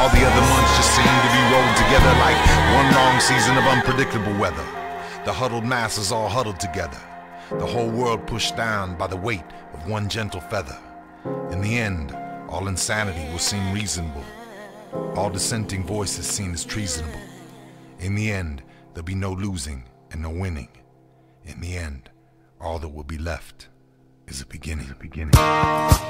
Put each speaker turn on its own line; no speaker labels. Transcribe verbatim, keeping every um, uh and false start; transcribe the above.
All the other months just seem to be rolled together like one long season of unpredictable weather. The huddled masses all huddled together, the whole world pushed down by the weight of one gentle feather. In the end, all insanity will seem reasonable, all dissenting voices seen as treasonable. In the end, there'll be no losing and no winning. In the end, all that will be left is a beginning. A beginning.